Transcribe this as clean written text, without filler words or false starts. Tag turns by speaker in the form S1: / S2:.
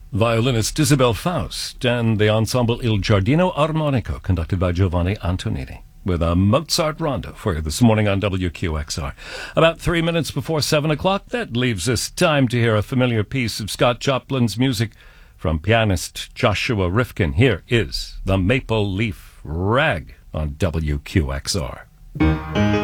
S1: violinist Isabel Faust, and the ensemble Il Giardino Armonico, conducted by Giovanni Antonini, with a Mozart rondo for you this morning on WQXR. About 3 minutes before 7 o'clock, that leaves us time to hear a familiar piece of Scott Joplin's music from pianist Joshua Rifkin. Here is the Maple Leaf Rag on WQXR.